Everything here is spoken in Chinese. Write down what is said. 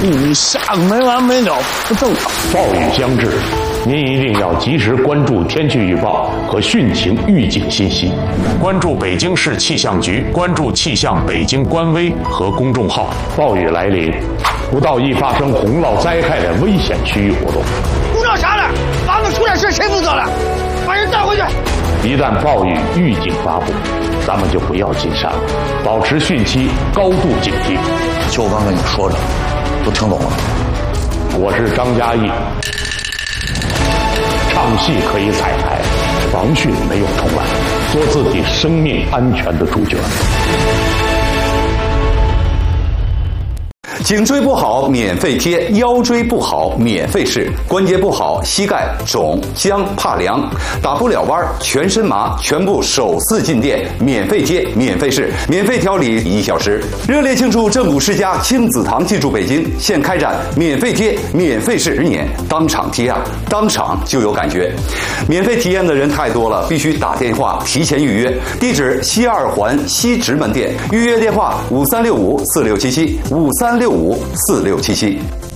你瞎个没完没了，不正常。 暴雨将至，您一定要及时关注天气预报和汛情预警信息，关注北京市气象局，关注气象北京官微和公众号。暴雨来临，不到易发生洪涝灾害的危险区域活动。 鼓捣啥呢？房子出点事谁负责了？把人带回去。 一旦暴雨预警发布，咱们就不要进山了，保持汛期高度警惕。 就我刚跟你说的，都听懂了。 我是张嘉译，唱戏可以彩排，防汛没有重来，做自己生命安全的主角。 颈椎不好免费贴，腰椎不好免费试，关节不好膝盖肿僵怕凉，打不了弯全身麻，全部首次进店，免费贴免费试，免费调理1小时。热烈庆祝正骨世家亲子堂进驻北京，现开展免费贴免费试10年，当场贴啊，当场就有感觉。免费体验的人太多了，必须打电话提前预约。地址西二环西直门店，预约电话5365467753654677。